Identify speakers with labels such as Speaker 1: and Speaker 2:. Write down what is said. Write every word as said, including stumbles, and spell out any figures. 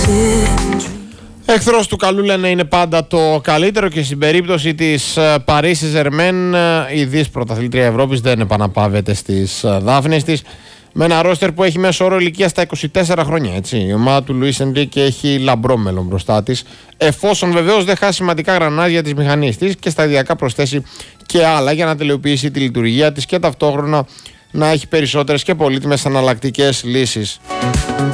Speaker 1: Εχθρός του καλού λένε είναι πάντα το καλύτερο και στην περίπτωση της Paris Saint-Germain η δις πρωταθλήτρια Ευρώπης δεν επαναπαύεται στις δάφνες της με ένα ρόστερ που έχει μέσο όρο ηλικία στα είκοσι τέσσερα χρόνια. Έτσι. Η ομάδα του Λουίς Ενρίκε έχει λαμπρό μέλλον μπροστά της, εφόσον βεβαίως δεν χάσει σημαντικά γρανάζια της μηχανής της και σταδιακά προσθέσει και άλλα για να τελειοποιήσει τη λειτουργία της και ταυτόχρονα να έχει περισσότερες και πολύτιμες αναλλακτικές λύσεις.